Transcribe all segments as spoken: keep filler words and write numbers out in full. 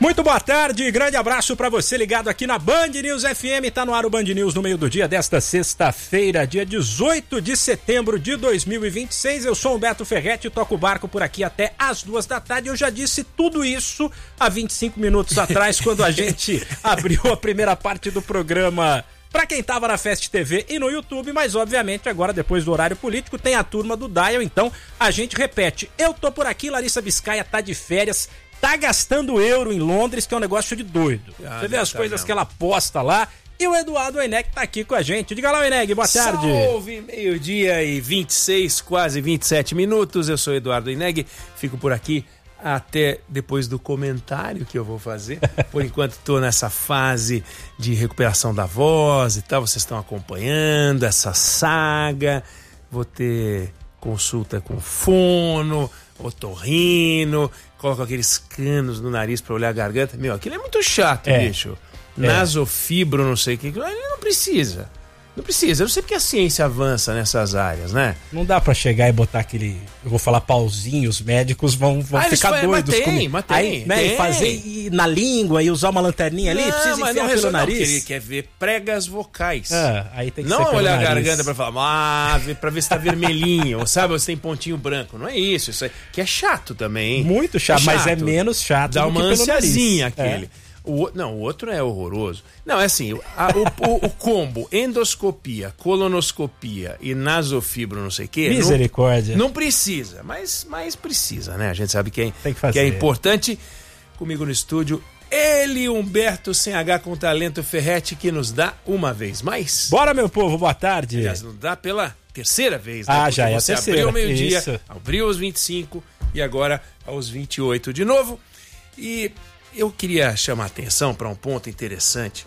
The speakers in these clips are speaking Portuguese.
Muito boa tarde, grande abraço pra você ligado aqui na Band News F M, tá no ar o Band News no meio do dia desta sexta-feira, dia dezoito de setembro de dois mil e vinte e seis. Eu sou Humberto Ferretti e toco o barco por aqui até às duas da tarde. Eu já disse tudo isso há vinte e cinco minutos atrás, quando a gente abriu a primeira parte do programa pra quem tava na Fast T V e no YouTube, mas obviamente agora depois do horário político tem a turma do Dial, então a gente repete. Eu tô por aqui, Larissa Biscaia tá de férias, tá gastando euro em Londres, que é um negócio de doido. Ah, você vê as tá coisas mesmo que ela posta lá. E o Eduardo Eneg tá aqui com a gente. Diga lá, Eneg, boa tarde. Salve, meio-dia e vinte e seis, quase vinte e sete minutos. Eu sou Eduardo Eneg, fico por aqui até depois do comentário que eu vou fazer. Por enquanto tô nessa fase de recuperação da voz e tal. Vocês estão acompanhando essa saga. Vou ter consulta com fono, otorrino, coloco aqueles canos no nariz pra olhar a garganta. Meu, aquilo é muito chato, é. bicho. É. Nasofibro, não sei o que. Ele não precisa. Não precisa. Eu não sei porque a ciência avança nessas áreas, né? Não dá pra chegar e botar aquele... Eu vou falar pauzinho, os médicos vão, vão ah, ficar doidos. Mas tem, comigo. mas tem. Aí, né, tem. Fazer e, na língua e usar uma lanterninha não, ali, precisa enfiar não pelo nariz. Não, ele quer ver pregas vocais. Ah, aí tem que não ser olhar a garganta pra falar, ah, pra ver se tá vermelhinho, ou sabe, ou se tem pontinho branco. Não é isso, isso é, que é chato também, hein? Muito chato, é chato, mas é menos chato Dá do uma que pelo ansiazinha nariz. aquele. É. O, não, o outro é horroroso. Não, é assim, a, o, o, o combo endoscopia, colonoscopia e nasofibro, não sei o quê. Misericórdia. Não, não precisa, mas, mas precisa, né? A gente sabe que é, Tem que, fazer. que é importante. Comigo no estúdio, ele, Humberto sem H com talento Ferretti, que nos dá uma vez mais. Bora, meu povo, boa tarde. Aliás, nos dá pela terceira vez, né? Ah, Porque já é a você terceira. abriu ao meio-dia, Isso. abriu aos vinte e cinco e agora aos vinte e oito de novo. E... eu queria chamar a atenção para um ponto interessante.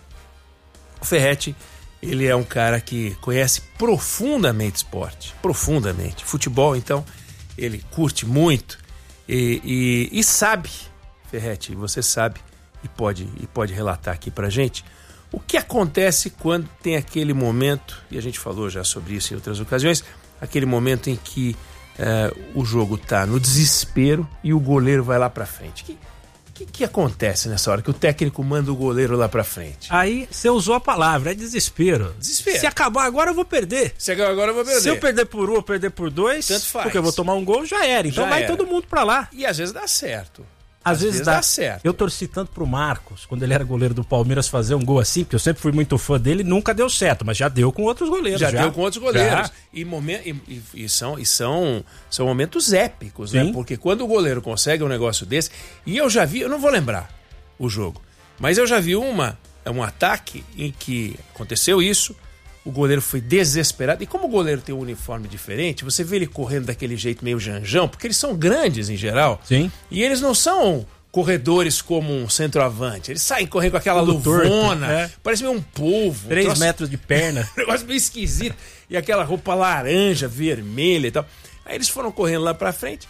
O Ferretti, ele é um cara que conhece profundamente esporte, profundamente. Futebol, então, ele curte muito e, e, e sabe, Ferretti, você sabe e pode, e pode relatar aqui pra gente o que acontece quando tem aquele momento, e a gente falou já sobre isso em outras ocasiões, aquele momento em que uh, o jogo tá no desespero e o goleiro vai lá pra frente. Que O que, que acontece nessa hora que o técnico manda o goleiro lá pra frente? Aí você usou a palavra, é desespero. Desespero. Se acabar agora eu vou perder. Se acabar agora eu vou perder. Se eu perder por um ou perder por dois, tanto faz. Porque eu vou tomar um gol, já era. Então já vai era. todo mundo pra lá. E às vezes dá certo. Às, às vezes, vezes dá. dá certo. Eu torci tanto pro Marcos, quando ele era goleiro do Palmeiras, fazer um gol assim, porque eu sempre fui muito fã dele, nunca deu certo, mas já deu com outros goleiros. Já, já. deu com outros goleiros. E, momen- e, e, e, são, e são, são momentos épicos, né? Porque quando o goleiro consegue um negócio desse, e eu já vi, eu não vou lembrar o jogo, mas eu já vi uma, um ataque em que aconteceu isso, o goleiro foi desesperado, e como o goleiro tem um uniforme diferente, você vê ele correndo daquele jeito meio janjão, porque eles são grandes em geral. Sim. E eles não são corredores como um centroavante, eles saem correndo com aquela Tudo luvona, torto, é. parece meio um polvo. Três um troço, metros de perna. um negócio meio esquisito, e aquela roupa laranja, vermelha e tal. Aí eles foram correndo lá pra frente,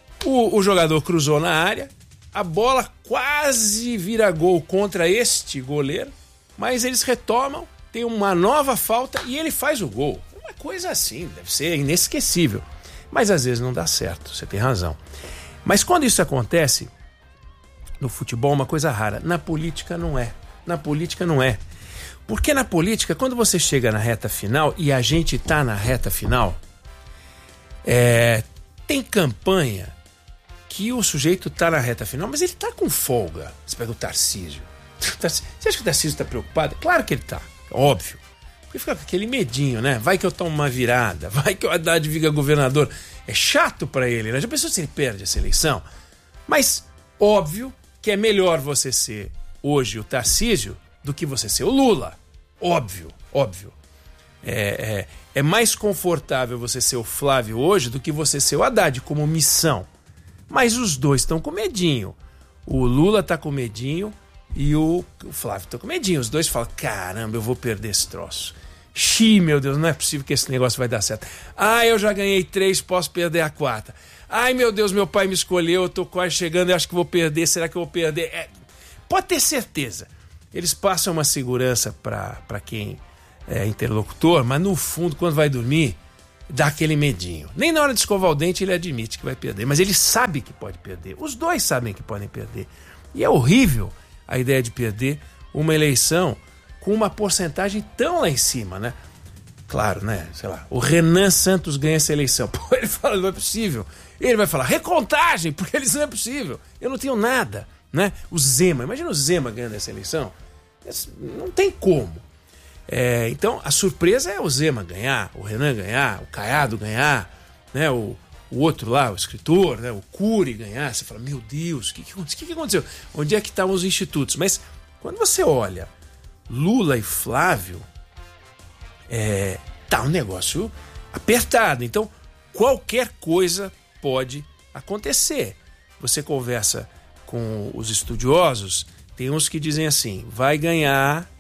o, o jogador cruzou na área, a bola quase vira gol contra este goleiro, mas eles retomam, tem uma nova falta e ele faz o gol. Uma coisa assim, deve ser inesquecível. Mas às vezes não dá certo, você tem razão. Mas quando isso acontece, no futebol é uma coisa rara. Na política não é. Na política não é. Porque na política, quando você chega na reta final, e a gente tá na reta final, é, tem campanha que o sujeito tá na reta final, mas ele tá com folga. Você pega o Tarcísio. Você acha que o Tarcísio tá preocupado? Claro que ele tá, óbvio. Porque fica com aquele medinho, né? Vai que eu tomo uma virada, vai que o Haddad fica governador. É chato pra ele, né? Já pensou se ele perde essa eleição? Mas, óbvio que é melhor você ser hoje o Tarcísio do que você ser o Lula. Óbvio, óbvio. É, é, é mais confortável você ser o Flávio hoje do que você ser o Haddad como missão. Mas os dois estão com medinho. O Lula tá com medinho e o, o Flávio tá com medinho. Os dois falam, caramba, eu vou perder esse troço. Xi, meu Deus, não é possível que esse negócio vai dar certo. Ah, eu já ganhei três, posso perder a quarta. Ai, meu Deus, meu pai me escolheu, eu tô quase chegando, eu acho que vou perder, será que eu vou perder? É, pode ter certeza. Eles passam uma segurança para quem é interlocutor, mas no fundo, quando vai dormir, dá aquele medinho. Nem na hora de escovar o dente ele admite que vai perder, mas ele sabe que pode perder. Os dois sabem que podem perder. E é horrível a ideia de perder uma eleição com uma porcentagem tão lá em cima, né? Claro, né? Sei lá, o Renan Santos ganha essa eleição. Pô, ele fala, não é possível. Ele vai falar, recontagem, porque eles não é possível. Eu não tenho nada, né? O Zema, imagina o Zema ganhando essa eleição. Não tem como. É, então, a surpresa é o Zema ganhar, o Renan ganhar, o Caiado ganhar, né? O, o outro lá, o escritor, né? O Cury ganhar. Você fala, meu Deus, o que, que, que, que aconteceu? Onde é que estavam os institutos? Mas quando você olha Lula e Flávio, é, tá um negócio apertado. Então, qualquer coisa pode acontecer. Você conversa com os estudiosos, tem uns que dizem assim, vai ganhar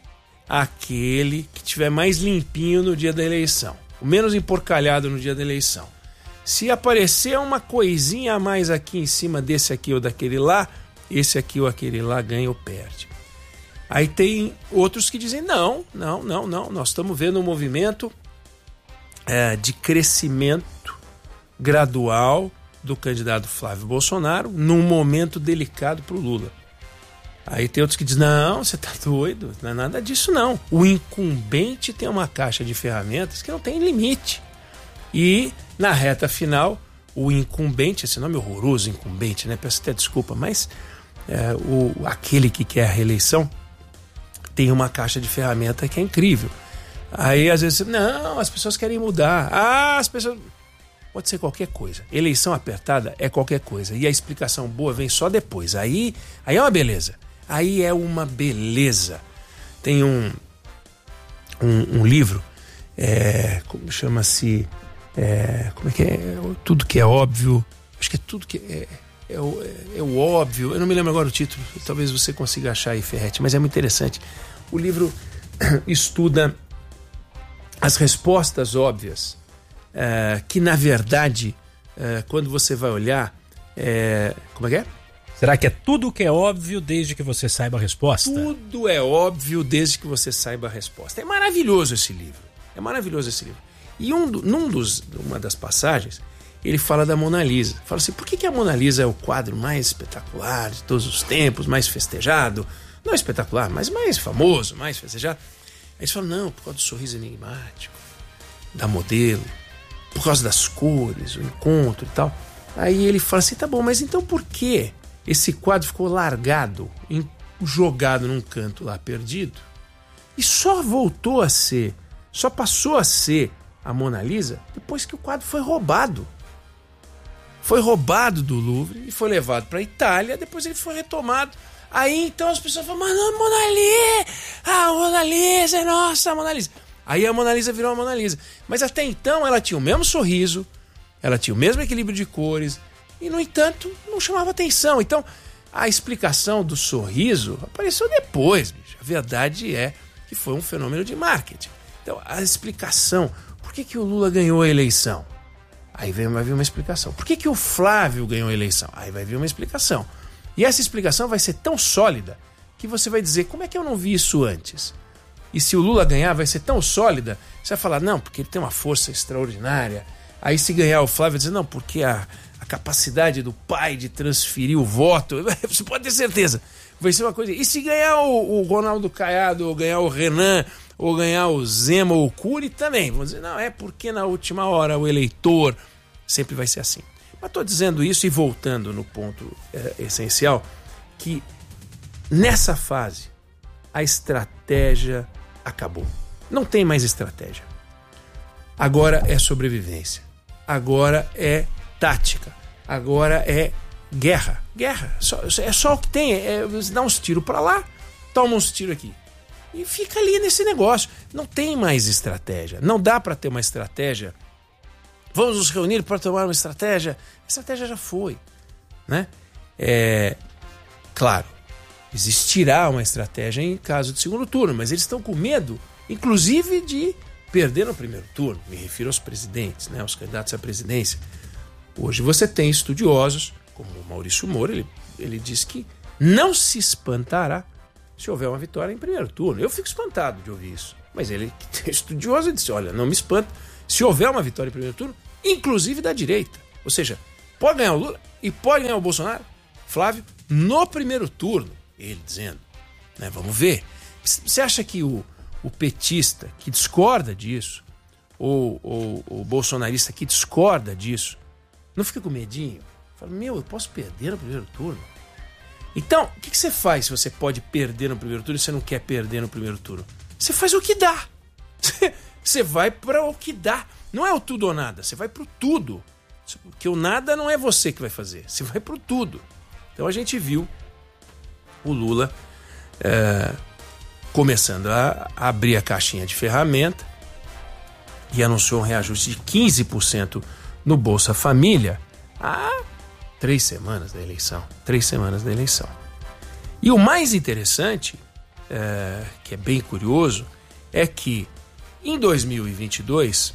aquele que tiver mais limpinho no dia da eleição, o menos emporcalhado no dia da eleição. Se aparecer uma coisinha a mais aqui em cima desse aqui ou daquele lá, esse aqui ou aquele lá ganha ou perde. Aí tem outros que dizem, não, não, não, não, nós estamos vendo um movimento é, de crescimento gradual do candidato Flávio Bolsonaro num momento delicado para o Lula. Aí tem outros que dizem, não, você tá doido, não é nada disso não. O incumbente tem uma caixa de ferramentas que não tem limite. E na reta final, o incumbente, esse nome é horroroso, incumbente, né? Peço até desculpa, mas é, o, aquele que quer a reeleição tem uma caixa de ferramenta que é incrível. Aí às vezes, não, as pessoas querem mudar. Ah, as pessoas... Pode ser qualquer coisa. Eleição apertada é qualquer coisa. E a explicação boa vem só depois. Aí, aí é uma beleza. Aí é uma beleza. Tem um, um, um livro, é, como chama-se, é, como é que é? Tudo que é óbvio. Acho que é tudo que é, é, o, é o óbvio. Eu não me lembro agora o título. Talvez você consiga achar aí, Ferretti. Mas é muito interessante. O livro estuda as respostas óbvias. É, que na verdade, é, quando você vai olhar, é, como é que é? Será que é tudo que é óbvio desde que você saiba a resposta? Tudo é óbvio desde que você saiba a resposta. É maravilhoso esse livro. É maravilhoso esse livro. E um, num dos, uma das passagens, ele fala da Mona Lisa. Fala assim, por que, que a Mona Lisa é o quadro mais espetacular de todos os tempos, mais festejado? Não espetacular, mas mais famoso, mais festejado. Aí eles falam, não, por causa do sorriso enigmático, da modelo, por causa das cores, o encontro e tal. Aí ele fala assim, tá bom, mas então por que esse quadro ficou largado, jogado num canto lá, perdido? E só voltou a ser, só passou a ser a Mona Lisa depois que o quadro foi roubado. Foi roubado do Louvre e foi levado para a Itália, depois ele foi retomado. Aí então as pessoas falam, mas não, Mona Lisa, a Mona Lisa é nossa, a Mona Lisa. Aí a Mona Lisa virou a Mona Lisa. Mas até então ela tinha o mesmo sorriso, ela tinha o mesmo equilíbrio de cores e, no entanto, não chamava atenção. Então, a explicação do sorriso apareceu depois, bicho. A verdade é que foi um fenômeno de marketing. Então, a explicação, por que, que o Lula ganhou a eleição? Aí vai vir uma explicação. Por que, que o Flávio ganhou a eleição? Aí vai vir uma explicação. E essa explicação vai ser tão sólida que você vai dizer, como é que eu não vi isso antes? E se o Lula ganhar, vai ser tão sólida, você vai falar, não, porque ele tem uma força extraordinária. Aí se ganhar o Flávio, vai dizer, não, porque a, a capacidade do pai de transferir o voto, você pode ter certeza, vai ser uma coisa. E se ganhar o, o Ronaldo Caiado, ou ganhar o Renan, ou ganhar o Zema, ou o Cury, também. Vão dizer, não, é porque na última hora o eleitor sempre vai ser assim. Mas estou dizendo isso e voltando no ponto é, essencial, que nessa fase a estratégia acabou. Não tem mais estratégia. Agora é sobrevivência. Agora é tática. Agora é guerra. Guerra. Só, é só o que tem. É, você dá uns tiros para lá, toma uns tiros aqui. E fica ali nesse negócio. Não tem mais estratégia. Não dá para ter uma estratégia. Vamos nos reunir para tomar uma estratégia. A estratégia já foi. Né? É, claro, existirá uma estratégia em caso de segundo turno, mas eles estão com medo, inclusive, de perder no primeiro turno. Me refiro aos presidentes, né, aos candidatos à presidência. Hoje você tem estudiosos, como o Maurício Moura, ele, ele diz que não se espantará se houver uma vitória em primeiro turno. Eu fico espantado de ouvir isso, mas ele, que é estudioso, disse, olha, não me espanta, se houver uma vitória em primeiro turno, inclusive da direita. Ou seja, pode ganhar o Lula e pode ganhar o Bolsonaro, Flávio, no primeiro turno. Ele dizendo, né, vamos ver. Você acha que o, o petista que discorda disso, ou, ou o bolsonarista que discorda disso, não fica com medinho? Fala, meu, eu posso perder no primeiro turno? Então, o que, que você faz se você pode perder no primeiro turno e você não quer perder no primeiro turno? Você faz o que dá. Você vai para o que dá. Não é o tudo ou nada, você vai para o tudo. Porque o nada não é você que vai fazer, você vai para o tudo. Então a gente viu o Lula é, começando a abrir a caixinha de ferramenta e anunciou um reajuste de quinze por cento no Bolsa Família há três semanas da eleição. Três semanas da eleição. E o mais interessante, é, que é bem curioso, é que em dois mil e vinte e dois,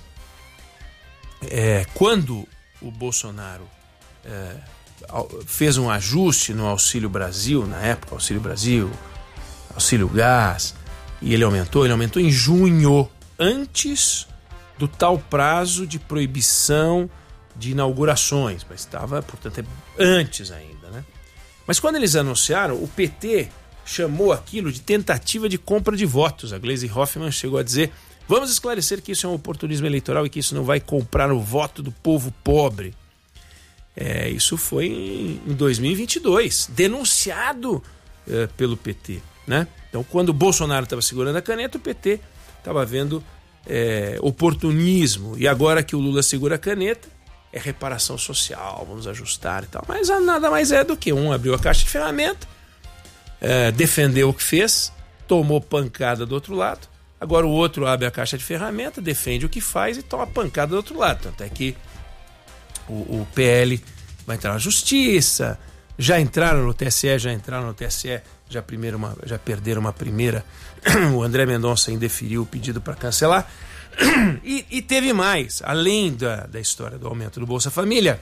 é, quando o Bolsonaro é, fez um ajuste no Auxílio Brasil, na época, Auxílio Brasil, Auxílio Gás, e ele aumentou, ele aumentou em junho, antes do tal prazo de proibição de inaugurações, mas estava, portanto, antes ainda, né? Mas quando eles anunciaram, o P T chamou aquilo de tentativa de compra de votos. A Gleisi Hoffmann chegou a dizer, vamos esclarecer que isso é um oportunismo eleitoral e que isso não vai comprar o voto do povo pobre. É, isso foi em dois mil e vinte e dois, denunciado é, pelo P T, né? Então, quando o Bolsonaro estava segurando a caneta, o P T estava vendo é, oportunismo. E agora que o Lula segura a caneta, é reparação social, vamos ajustar e tal. Mas nada mais é do que um abriu a caixa de ferramenta, é, defendeu o que fez, tomou pancada do outro lado. Agora o outro abre a caixa de ferramenta, defende o que faz e toma pancada do outro lado. Tanto é que o, o P L vai entrar na justiça, já entraram no T S E, já entraram no T S E, já, primeiro uma, já perderam uma primeira. O André Mendonça indeferiu o pedido para cancelar. E, e teve mais, além da, da história do aumento do Bolsa Família,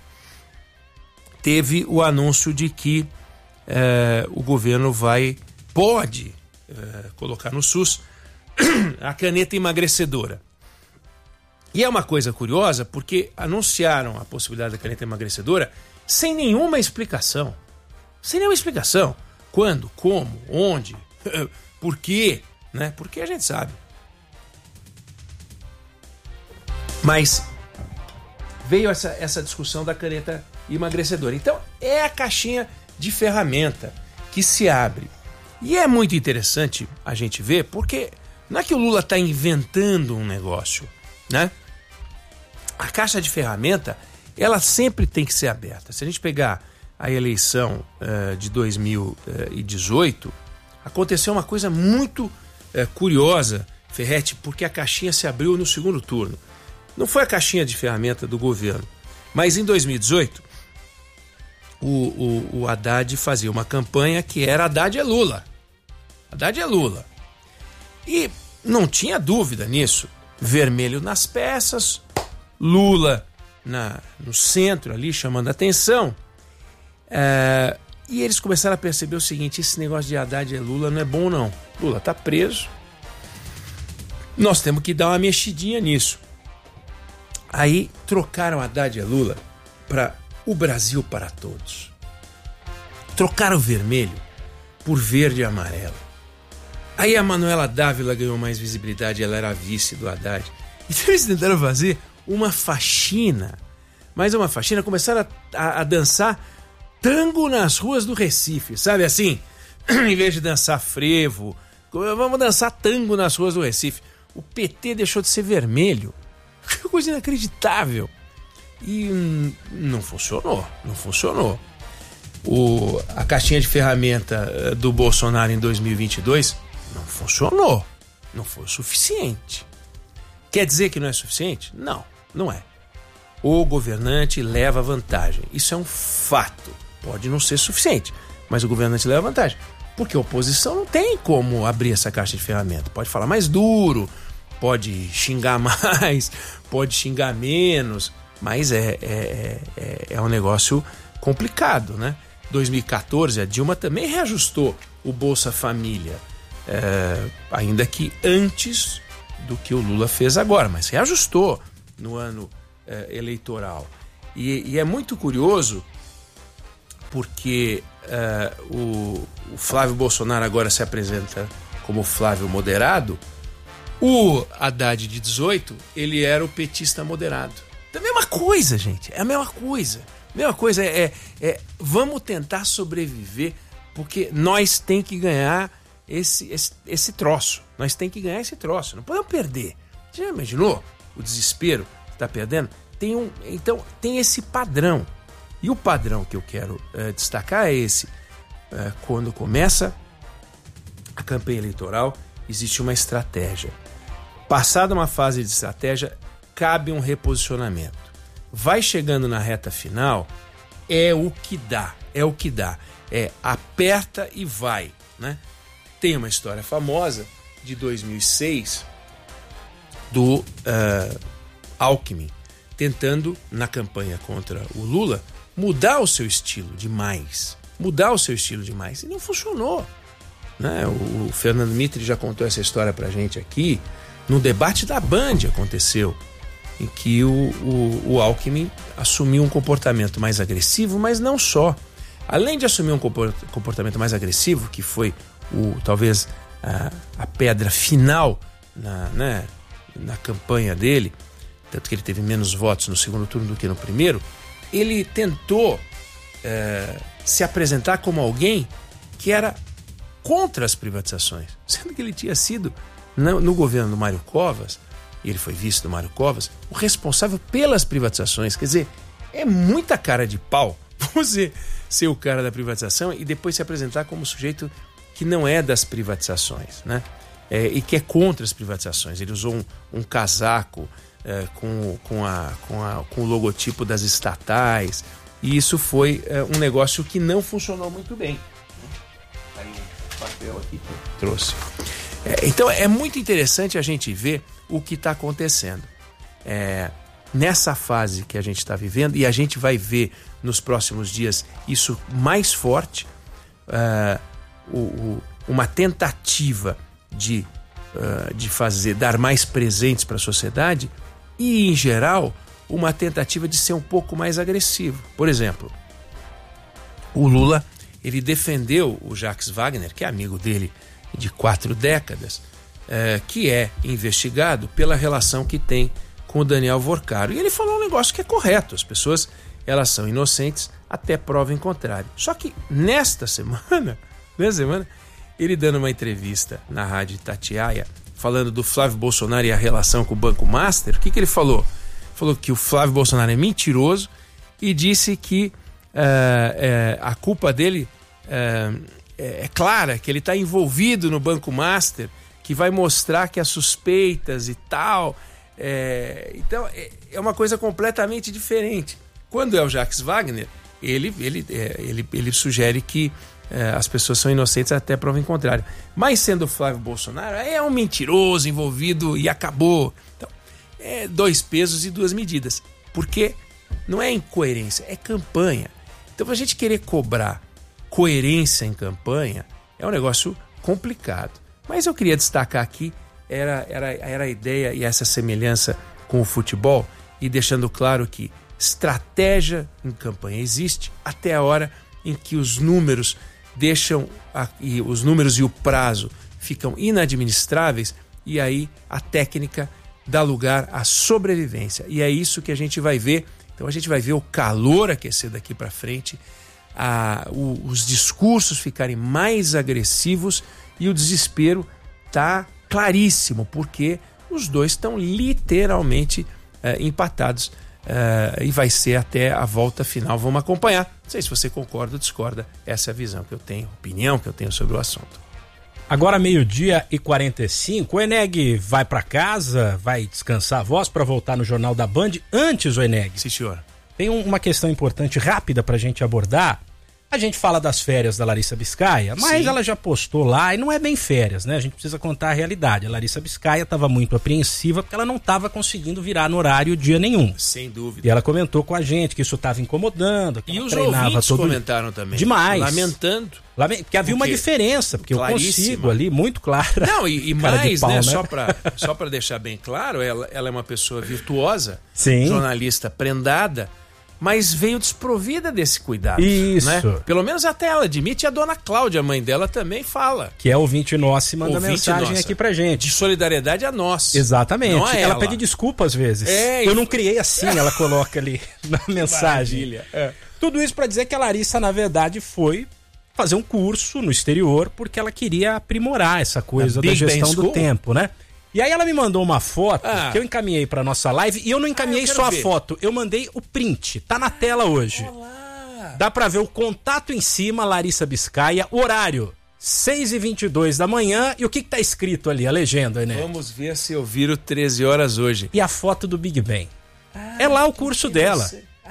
teve o anúncio de que eh, o governo vai, pode eh, colocar no SUS a caneta emagrecedora. E é uma coisa curiosa porque anunciaram a possibilidade da caneta emagrecedora sem nenhuma explicação. Sem nenhuma explicação. Quando, como, onde, por quê, né? Porque a gente sabe. Mas veio essa, essa discussão da caneta emagrecedora. Então, é a caixinha de ferramenta que se abre. E é muito interessante a gente ver, porque não é que o Lula está inventando um negócio, né? A caixa de ferramenta, ela sempre tem que ser aberta. Se a gente pegar a eleição uh, de dois mil e dezoito, aconteceu uma coisa muito uh, curiosa, Ferretti, porque a caixinha se abriu no segundo turno. Não foi a caixinha de ferramenta do governo, mas em dois mil e dezoito o, o, o Haddad fazia uma campanha que era Haddad é Lula. Haddad é Lula. E não tinha dúvida nisso. Vermelho nas peças, Lula na, no centro ali chamando a atenção. É, e eles começaram a perceber o seguinte, esse negócio de Haddad é Lula não é bom não. Lula está preso. Nós temos que dar uma mexidinha nisso. Aí trocaram Haddad e Lula para o Brasil para todos. Trocaram o vermelho por verde e amarelo. Aí a Manuela Dávila ganhou mais visibilidade, ela era a vice do Haddad. Então eles tentaram fazer uma faxina, mais uma faxina, começaram a, a, a dançar tango nas ruas do Recife, sabe assim? Em vez de dançar frevo, vamos dançar tango nas ruas do Recife. O P T deixou de ser vermelho. Que coisa inacreditável. E hum, não funcionou, não funcionou. O, a caixinha de ferramenta do Bolsonaro em dois mil e vinte e dois não funcionou, não foi o suficiente. Quer dizer que não é suficiente? Não, não é. O governante leva vantagem, isso é um fato. Pode não ser suficiente, mas o governante leva vantagem. Porque a oposição não tem como abrir essa caixa de ferramenta. Pode falar mais duro, pode xingar mais, pode xingar menos, mas é, é, é, é um negócio complicado, né? dois mil e quatorze, a Dilma também reajustou o Bolsa Família, é, ainda que antes do que o Lula fez agora, mas reajustou. no ano eh, eleitoral. E, e é muito curioso porque eh, o, o Flávio Bolsonaro agora se apresenta como Flávio moderado. O Haddad de dezoito, ele era o petista moderado. É a mesma coisa, gente, é a mesma coisa. A mesma coisa é, é, é vamos tentar sobreviver, porque nós tem que ganhar esse, esse, esse troço. Nós tem que ganhar esse troço, não podemos perder. Você já imaginou o desespero que está perdendo? Tem um, então, tem esse padrão. E o padrão que eu quero uh, destacar é esse. Uh, quando começa a campanha eleitoral, existe uma estratégia. Passada uma fase de estratégia, cabe um reposicionamento. Vai chegando na reta final, é o que dá, é o que dá. É aperta e vai, né? Tem uma história famosa de dois mil e seis do uh, Alckmin tentando, na campanha contra o Lula, mudar o seu estilo demais. Mudar o seu estilo demais. E não funcionou, né? O, o Fernando Mitre já contou essa história pra gente aqui. No debate da Band aconteceu, em que o, o, o Alckmin assumiu um comportamento mais agressivo, mas não só. Além de assumir um comportamento mais agressivo, que foi o, talvez a, a pedra final na, né, na campanha dele, tanto que ele teve menos votos no segundo turno do que no primeiro, ele tentou é, se apresentar como alguém que era contra as privatizações, sendo que ele tinha sido, no, no governo do Mário Covas, e ele foi vice do Mário Covas, o responsável pelas privatizações. Quer dizer, é muita cara de pau você ser o cara da privatização e depois se apresentar como sujeito que não é das privatizações, né? É, e que é contra as privatizações. Ele usou um, um casaco é, com, com, a, com, a, com o logotipo das estatais, e isso foi é, um negócio que não funcionou muito bem. Aí um papel aqui que eu trouxe. É, então é muito interessante a gente ver o que está acontecendo é, nessa fase que a gente está vivendo, e a gente vai ver nos próximos dias isso mais forte, uh, o, o, uma tentativa de, uh, de fazer, dar mais presentes para a sociedade e, em geral, uma tentativa de ser um pouco mais agressivo. Por exemplo, o Lula, ele defendeu o Jacques Wagner, que é amigo dele de quatro décadas, é, que é investigado pela relação que tem com o Daniel Vorcaro. E ele falou um negócio que é correto. As pessoas, elas são inocentes até prova em contrário. Só que nesta semana, nesta semana, ele dando uma entrevista na rádio Itatiaia, falando do Flávio Bolsonaro e a relação com o Banco Master, o que, que ele falou? Falou que o Flávio Bolsonaro é mentiroso e disse que uh, uh, a culpa dele uh, é clara, que ele está envolvido no Banco Master, que vai mostrar que as suspeitas e tal. É, então, é, é uma coisa completamente diferente. Quando é o Jacques Wagner, ele, ele, é, ele, ele sugere que é, as pessoas são inocentes até prova em contrário. Mas sendo o Flávio Bolsonaro, é um mentiroso envolvido e acabou. Então, é dois pesos e duas medidas. Porque não é incoerência, é campanha. Então, a gente querer cobrar coerência em campanha é um negócio complicado. Mas eu queria destacar aqui era, era, era a ideia e essa semelhança com o futebol, e deixando claro que estratégia em campanha existe até a hora em que os números deixam a, e os números e o prazo ficam inadministráveis, e aí a técnica dá lugar à sobrevivência. E é isso que a gente vai ver. Então a gente vai ver o calor aquecer daqui para frente, A, o, os discursos ficarem mais agressivos, e o desespero está claríssimo, porque os dois estão literalmente uh, empatados, uh, e vai ser até a volta final. Vamos acompanhar. Não sei se você concorda ou discorda, essa é a visão que eu tenho, opinião que eu tenho sobre o assunto. Agora meio-dia e quarenta e cinco, o Eneg vai para casa, vai descansar a voz para voltar no Jornal da Band. Antes, o Eneg, sim, senhor, tem uma questão importante, rápida, para a gente abordar. A gente fala das férias da Larissa Biscaia, mas Sim. ela já postou lá, e não é bem férias, né? A gente precisa contar a realidade. A Larissa Biscaia estava muito apreensiva porque ela não estava conseguindo virar no horário dia nenhum. Sem dúvida. E ela comentou com a gente que isso estava incomodando, que e ela os treinava ouvintes todo... comentaram também. Demais. Lamentando. Lament... Porque havia porque uma diferença, porque claríssima. Eu consigo ali, muito clara. Não, e, e mais, pau, né, né? só para só para deixar bem claro, ela, ela é uma pessoa virtuosa, Sim. jornalista prendada, mas veio desprovida desse cuidado. Isso. Né? Pelo menos até ela admite, e a dona Cláudia, a mãe dela, também fala. Que é ouvinte nossa e manda ouvinte mensagem nossa. aqui pra gente. De solidariedade a nós. Exatamente. Não a ela ela. pede desculpa às vezes. É, Eu não criei assim, ela coloca ali na mensagem. É. Tudo isso pra dizer que a Larissa, na verdade, foi fazer um curso no exterior porque ela queria aprimorar essa coisa da gestão do tempo, né? E aí ela me mandou uma foto ah. que eu encaminhei pra nossa live, e eu não encaminhei ah, eu só ver. a foto, eu mandei o print, tá na tela hoje. Olá. Dá pra ver o contato em cima, Larissa Biscaia, horário seis e vinte e dois da manhã, e o que que tá escrito ali, a legenda, né? Vamos ver se eu viro treze horas hoje. E a foto do Big Ben. Ah, é lá o curso dela.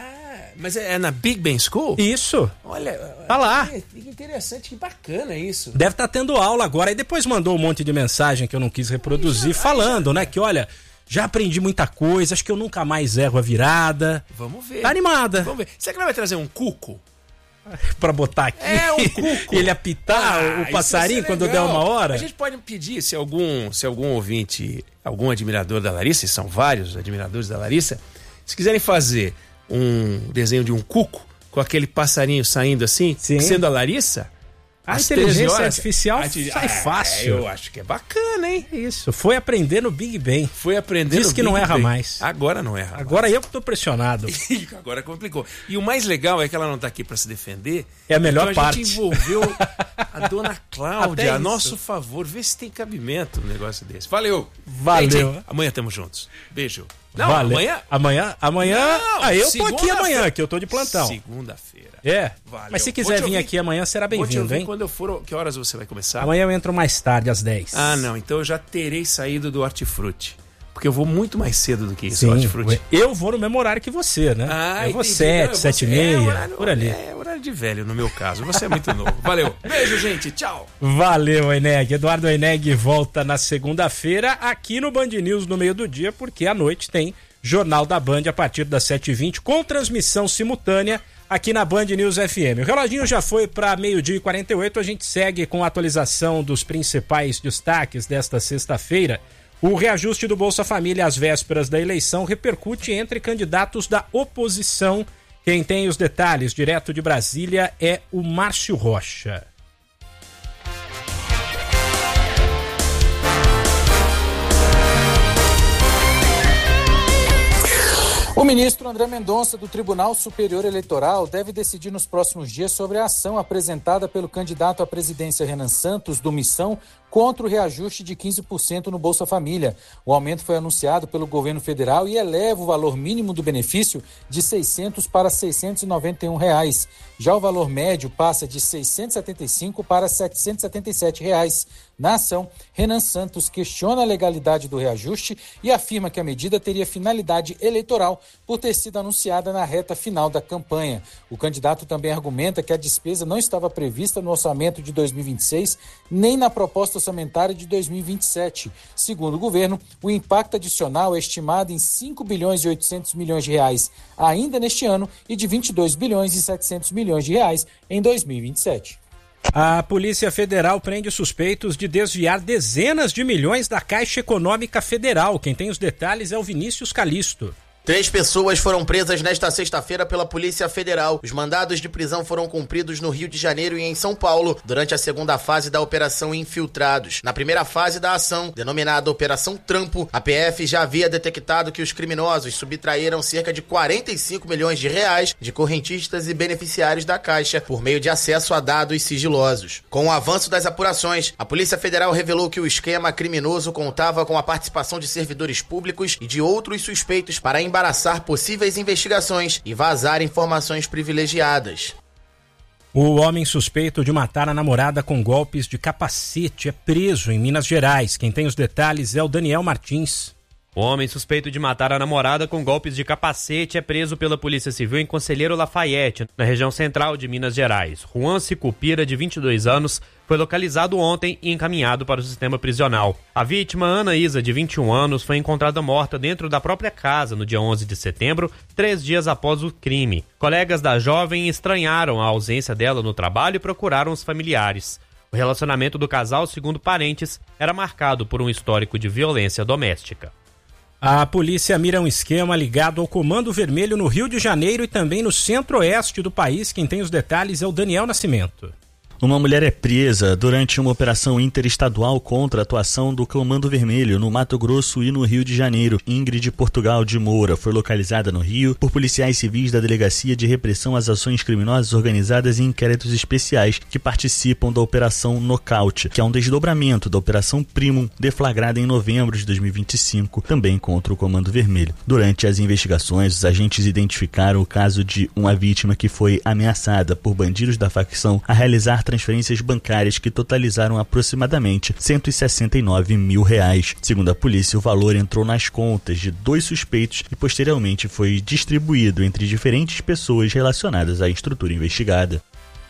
Mas é na Big Ben School? Isso. Olha, tá lá. Que interessante, que bacana isso. Deve estar tá tendo aula agora. E depois mandou um monte de mensagem que eu não quis reproduzir, já, falando, já, né? Que olha, já aprendi muita coisa, acho que eu nunca mais erro a virada. Vamos ver. Tá animada. Vamos ver. Será que ela vai trazer um cuco? Pra botar aqui. É, um cuco. Ele apitar ah, o passarinho quando der uma hora? A gente pode pedir, se algum, se algum ouvinte, algum admirador da Larissa, e são vários admiradores da Larissa, se quiserem fazer um desenho de um cuco com aquele passarinho saindo assim, Sim. sendo a Larissa, a inteligência artificial gente, sai ah, fácil. Eu acho que é bacana, hein? Isso, foi aprender no Big Ben. Foi aprender Diz no que Big não erra Ben. mais. Agora não erra Agora mais. eu que tô pressionado. Agora complicou. E o mais legal é que ela não tá aqui para se defender. É a melhor então a parte. A gente envolveu a dona Cláudia a nosso favor. Vê se tem cabimento um negócio desse. Valeu. Valeu. Gente, amanhã estamos juntos. Beijo. Não, Valeu. amanhã? Amanhã? Amanhã? Não, ah, eu tô aqui amanhã, que eu tô de plantão. Segunda-feira. É. Valeu. Mas se quiser vir ouvir, aqui amanhã, será bem-vindo, hein? Quando eu for, que horas você vai começar? Amanhã eu entro mais tarde, às dez. Ah, não. Então eu já terei saído do Hortifruti. Porque eu vou muito mais cedo do que isso, Sim, Hortifruti. Eu vou no mesmo horário que você, né? Ah, eu vou sete, sete e meia, é, horário, por ali. É, horário de velho, no meu caso. Você é muito novo. Valeu. Beijo, gente. Tchau. Valeu, Eneg. Eduardo Eneg volta na segunda-feira aqui no Band News no meio do dia, porque à noite tem Jornal da Band a partir das sete e vinte, com transmissão simultânea aqui na Band News F M. O reloginho já foi para meio-dia e quarenta e oito, a gente segue com a atualização dos principais destaques desta sexta-feira. O reajuste do Bolsa Família às vésperas da eleição repercute entre candidatos da oposição. Quem tem os detalhes direto de Brasília é o Márcio Rocha. O ministro André Mendonça, do Tribunal Superior Eleitoral, deve decidir nos próximos dias sobre a ação apresentada pelo candidato à presidência Renan Santos, do Missão, contra o reajuste de quinze por cento no Bolsa Família. O aumento foi anunciado pelo governo federal e eleva o valor mínimo do benefício de seiscentos para seiscentos e noventa e um reais. Já o valor médio passa de seiscentos e setenta e cinco para setecentos e setenta e sete reais. Na ação, Renan Santos questiona a legalidade do reajuste e afirma que a medida teria finalidade eleitoral por ter sido anunciada na reta final da campanha. O candidato também argumenta que a despesa não estava prevista no orçamento de dois mil e vinte e seis, nem na proposta orçamentária de dois mil e vinte e sete. Segundo o governo, o impacto adicional é estimado em cinco bilhões e oitocentos milhões de reais ainda neste ano e de vinte e dois bilhões e setecentos milhões de reais em dois mil e vinte e sete. A Polícia Federal prende suspeitos de desviar dezenas de milhões da Caixa Econômica Federal. Quem tem os detalhes é o Vinícius Calisto. Três pessoas foram presas nesta sexta-feira pela Polícia Federal. Os mandados de prisão foram cumpridos no Rio de Janeiro e em São Paulo, durante a segunda fase da Operação Infiltrados. Na primeira fase da ação, denominada Operação Trampo, a P F já havia detectado que os criminosos subtraíram cerca de quarenta e cinco milhões de reais de correntistas e beneficiários da Caixa por meio de acesso a dados sigilosos. Com o avanço das apurações, a Polícia Federal revelou que o esquema criminoso contava com a participação de servidores públicos e de outros suspeitos para embaraçar possíveis investigações e vazar informações privilegiadas. O homem suspeito de matar a namorada com golpes de capacete é preso em Minas Gerais. Quem tem os detalhes é o Daniel Martins. O homem suspeito de matar a namorada com golpes de capacete é preso pela Polícia Civil em Conselheiro Lafayette, na região central de Minas Gerais. Juan Sicupira, de vinte e dois anos, foi localizado ontem e encaminhado para o sistema prisional. A vítima, Ana Isa, de vinte e um anos, foi encontrada morta dentro da própria casa no dia onze de setembro, três dias após o crime. Colegas da jovem estranharam a ausência dela no trabalho e procuraram os familiares. O relacionamento do casal, segundo parentes, era marcado por um histórico de violência doméstica. A polícia mira um esquema ligado ao Comando Vermelho no Rio de Janeiro e também no centro-oeste do país. Quem tem os detalhes é o Daniel Nascimento. Uma mulher é presa durante uma operação interestadual contra a atuação do Comando Vermelho no Mato Grosso e no Rio de Janeiro. Ingrid Portugal de Moura foi localizada no Rio por policiais civis da Delegacia de Repressão às Ações Criminosas Organizadas e Inquéritos Especiais que participam da Operação Nocaute, que é um desdobramento da Operação Primum, deflagrada em novembro de dois mil e vinte e cinco, também contra o Comando Vermelho. Durante as investigações, os agentes identificaram o caso de uma vítima que foi ameaçada por bandidos da facção a realizar transferências bancárias que totalizaram aproximadamente cento e sessenta e nove mil reais. Segundo a polícia, o valor entrou nas contas de dois suspeitos e posteriormente foi distribuído entre diferentes pessoas relacionadas à estrutura investigada.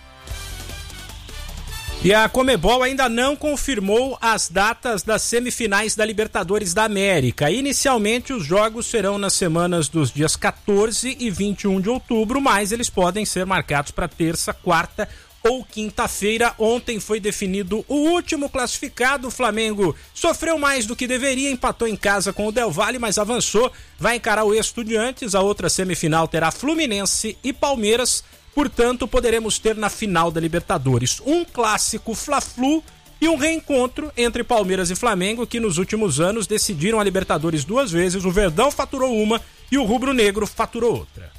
E a Conmebol ainda não confirmou as datas das semifinais da Libertadores da América. Inicialmente, os jogos serão nas semanas dos dias quatorze e vinte e um de outubro, mas eles podem ser marcados para terça, quarta ou quinta-feira. Ontem foi definido o último classificado. O Flamengo sofreu mais do que deveria, empatou em casa com o Del Valle, mas avançou, vai encarar o Estudiantes. A outra semifinal terá Fluminense e Palmeiras, portanto poderemos ter na final da Libertadores um clássico Fla-Flu e um reencontro entre Palmeiras e Flamengo, que nos últimos anos decidiram a Libertadores duas vezes. O Verdão faturou uma e o Rubro Negro faturou outra.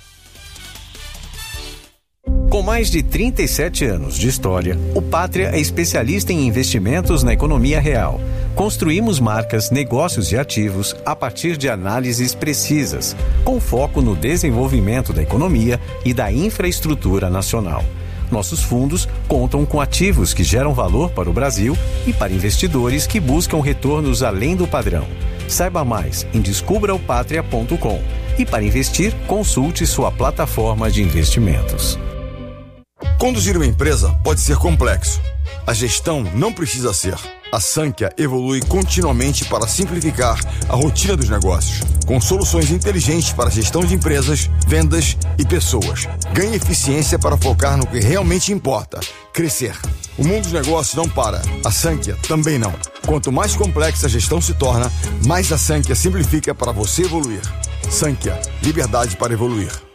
Com mais de trinta e sete anos de história, o Pátria é especialista em investimentos na economia real. Construímos marcas, negócios e ativos a partir de análises precisas, com foco no desenvolvimento da economia e da infraestrutura nacional. Nossos fundos contam com ativos que geram valor para o Brasil e para investidores que buscam retornos além do padrão. Saiba mais em descubra o pátria ponto com e para investir, consulte sua plataforma de investimentos. Conduzir uma empresa pode ser complexo. A gestão não precisa ser. A Sankhya evolui continuamente para simplificar a rotina dos negócios, com soluções inteligentes para a gestão de empresas, vendas e pessoas. Ganhe eficiência para focar no que realmente importa: crescer. O mundo dos negócios não para. A Sankhya também não. Quanto mais complexa a gestão se torna, mais a Sankhya simplifica para você evoluir. Sankhya, liberdade para evoluir.